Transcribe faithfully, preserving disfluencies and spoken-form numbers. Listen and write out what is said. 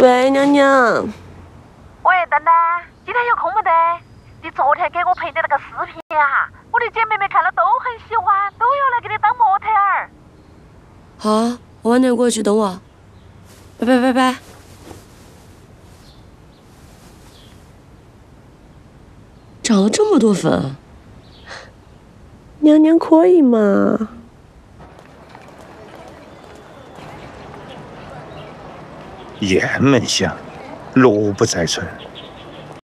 喂，娘娘。 喂，丹丹，今天有空没得？你昨天给我拍的那个视频啊，我的姐妹们看了都很喜欢，都要来给你当模特儿。 好，我晚点过去，等我。拜拜拜拜。长了这么多粉，娘娘可以吗？ 雁门乡，萝卜在村。